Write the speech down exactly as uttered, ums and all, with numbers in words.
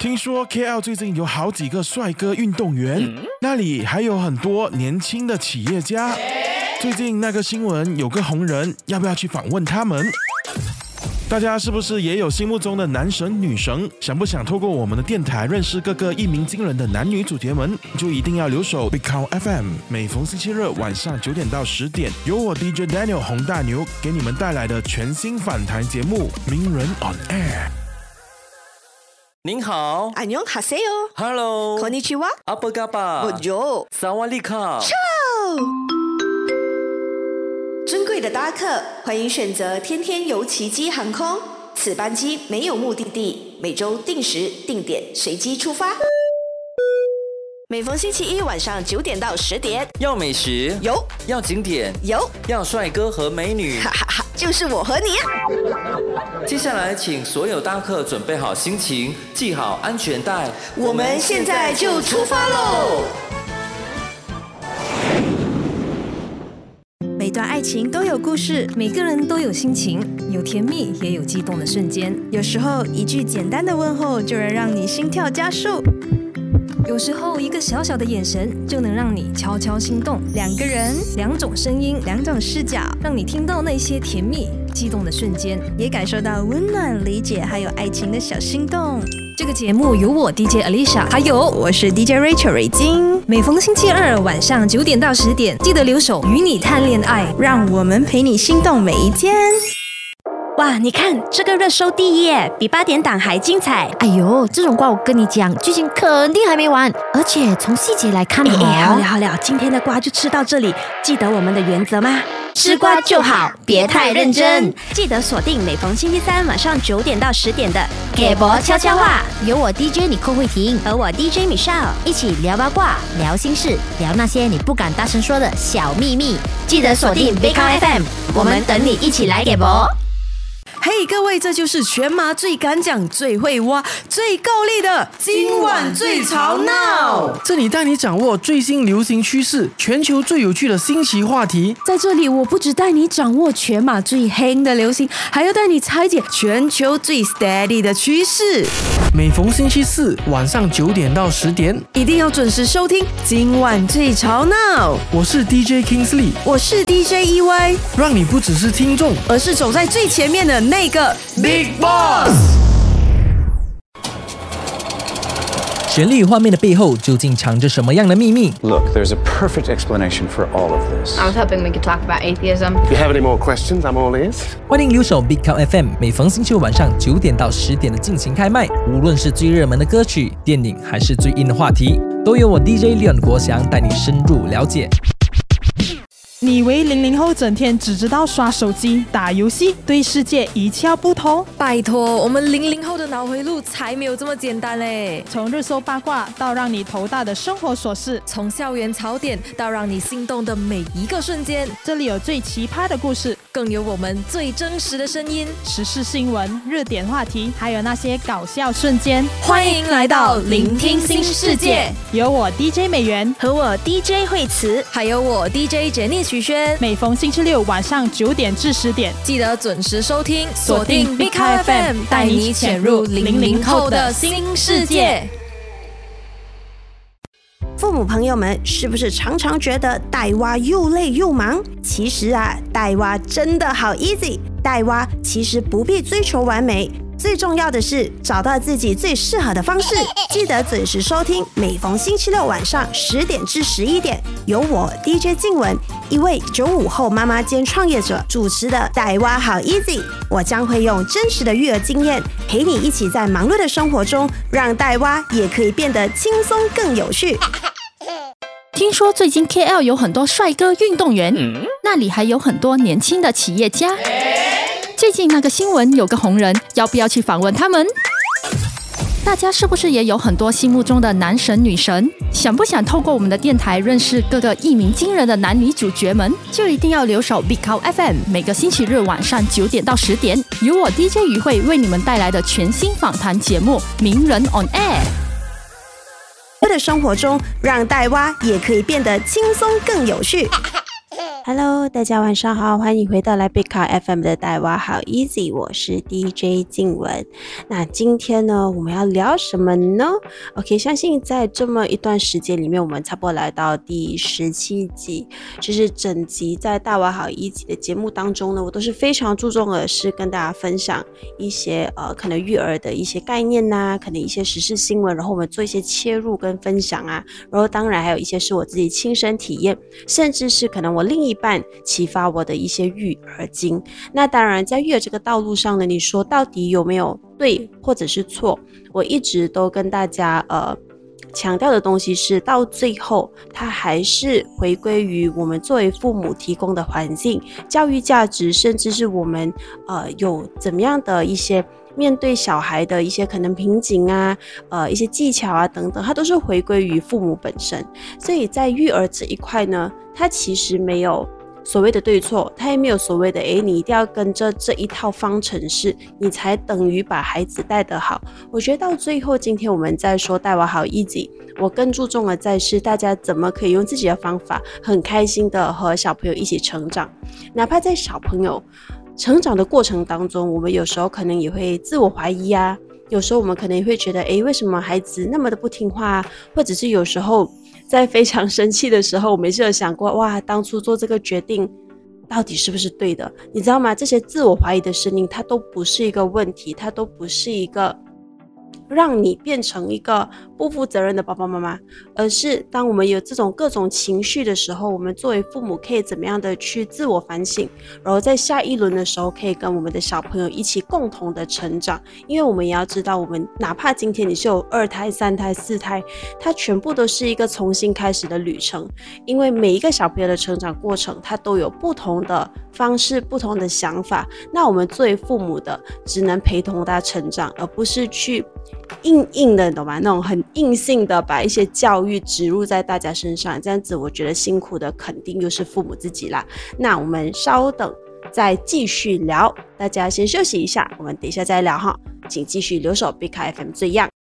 听说 K L 最近有好几个帅哥运动员，嗯、那里还有很多年轻的企业家。最近那个新闻有个红人，要不要去访问他们？大家是不是也有心目中的男神女神？想不想透过我们的电台认识各个一鸣惊人的男女主角们？就一定要留守 Big Cow F M， 每逢星期日晚上九点到十点，由我 D J Daniel 洪大牛给你们带来的全新访谈节目《名人 on Air》。 您好， 안녕 하세요。 Hello， konnichiwa， apa kabar， Bonjour， 사와디카。 尊贵的搭客，欢迎选择天天游奇迹航空。此班机没有目的地，每周定时定点随机出发。每逢星期一晚上九点到十点， 要美食有， 要景点有， 要帅哥和美女， 哈哈哈，就是我和你。 接下来，请所有搭客准备好心情，系好安全带， 我们现在就出发喽！ 每段爱情都有故事，每个人都有心情，有甜蜜，也有激动的瞬间。 有时候，一句简单的问候就能让你心跳加速。 有时候，一个小小的眼神就能让你悄悄心动。 两个人， 两种声音， 两种视角， 让你听到那些甜蜜、激动的瞬间， 也感受到温暖、理解，还有爱情的小心动。 这个节目由我 D J Alicia， 还有我是 D J Rachel 瑞金。 每逢星期二晚上九点到十点，记得留守，与你谈恋爱， 让我们陪你心动每一天。哇，你看这个热搜第一耶，比八点档还精彩。 哎呦，这种瓜我跟你讲，剧情肯定还没完，而且从细节来看， 哎，好了好了，今天的瓜就吃到这里。记得我们的原则吗？吃瓜就好，别太认真。记得锁定每逢星期三晚上九点到十点的《给博悄悄话》， 有我 D J 你寇慧婷和我 D J Michelle 一起聊八卦、聊心事、聊那些你不敢大声说的小秘密。 记得锁定 Big Cow F M， 我们等你一起来给博。 嘿、hey, 各位，这就是全马最敢讲、最会挖、最够力的今晚最吵闹。 这里带你掌握最新流行趋势，全球最有趣的新奇话题。 在这里，我不只带你掌握全马最黑的流行，还要带你拆解全球最 steady 的趋势。 每逢星期四晚上九点到十点， 一定要准时收听今晚最吵闹。 我是 D J Kingsley， 我是 D J E Y， 让你不只是听众， 而是走在最前面的那个 Big Boss。 旋律画面的背后究竟藏着什么样的秘密 ？Look, there's a perfect explanation for all of this. I was hoping we could talk about atheism. If you have any more questions, I'm all ears. 欢迎留守 Big Cow F M， 每逢星期五晚上九点到十点的进行开麦。无论是最热门的歌曲、电影，还是最硬的话题，都由我 D J Leon 国祥带你深入了解。 你以为零零后整天只知道刷手机、打游戏，对世界一窍不通？ 拜托，我们零零后的脑回路才没有这么简单嘞！ 从热搜八卦到让你头大的生活琐事， 从校园槽点到让你心动的每一个瞬间， 这里有最奇葩的故事， 更有我们最真实的声音， 时事新闻、热点话题，还有那些搞笑瞬间。 欢迎来到聆听新世界， 有我 D J 美元和我 D J 惠慈， 还有我 D J 简妮许轩。 每逢星期六晚上九点至十点， 记得准时收听，锁定 Big Cow F M， 带你潜入零零后的新世界。 父母朋友们是不是常常觉得带娃又累又忙？其实啊，带娃真的好 easy。带娃其实不必追求完美，最重要的是找到自己最适合的方式。记得准时收听，每逢星期六晚上十点至十一点，由我 D J 静雯，一位九五后妈妈兼创业者主持的带娃好 easy。我将会用真实的育儿经验，陪你一起在忙碌的生活中，让带娃也可以变得轻松更有趣。 听说最近 K L 有很多帅哥运动员，嗯、那里还有很多年轻的企业家。最近那个新闻有个红人，要不要去访问他们？大家是不是也有很多心目中的男神女神？想不想透过我们的电台认识各个一鸣惊人的男女主角们？就一定要留守 Big Cow F M， 每个星期日晚上九点到十点，由我 D J 于慧为你们带来的全新访谈节目《名人 on Air》。 的生活中，让带娃也可以变得轻松更有趣。 Hello， 大家晚上好，欢迎回到来 Big Car F M 的带娃好 Easy， 我是 D J 静雯。那今天呢，我们要聊什么呢 ？OK， 相信在这么一段时间里面，我们差不多来到第十七集。其实整集在带娃好 Easy 的节目当中呢，我都是非常注重的是跟大家分享一些呃可能育儿的一些概念呐、啊，可能一些时事新闻，然后我们做一些切入跟分享啊。然后当然还有一些是我自己亲身体验，甚至是可能我另一半启发我的一些育儿经。那当然在育儿这个道路上呢，你说到底有没有对或者是错，我一直都跟大家呃强调的东西是，到最后它还是回归于我们作为父母提供的环境、教育价值，甚至是我们呃有怎么样的一些面对小孩的一些可能瓶颈啊，呃，一些技巧啊等等，它都是回归于父母本身。所以在育儿这一块呢，它其实没有所谓的对错，它也没有所谓的诶你一定要跟着这一套方程式，你才等于把孩子带得好。我觉得到最后，今天我们在说带娃好 easy， 我更注重的在是大家怎么可以用自己的方法，很开心的和小朋友一起成长。哪怕在小朋友成长的过程当中，我们有时候可能也会自我怀疑啊，有时候我们可能也会觉得诶为什么孩子那么的不听话啊，或者是有时候在非常生气的时候，我们也是有想过，哇，当初做这个决定到底是不是对的？你知道吗？这些自我怀疑的声音，它都不是一个问题，它都不是一个让你变成一个不负责任的爸爸妈妈，而是当我们有这种各种情绪的时候，我们作为父母可以怎么样的去自我反省，然后在下一轮的时候可以跟我们的小朋友一起共同的成长。因为我们也要知道，我们哪怕今天你是有二胎、三胎、四胎，它全部都是一个重新开始的旅程。因为每一个小朋友的成长过程，它都有不同的方式、不同的想法。那我们作为父母的，只能陪同他成长，而不是去硬硬的，懂吗？那种很硬性的把一些教育植入在大家身上，这样子我觉得辛苦的肯定又是父母自己啦。那我们稍等再继续聊，大家先休息一下，我们等一下再聊哈，请继续留守 Big Car F M 最样。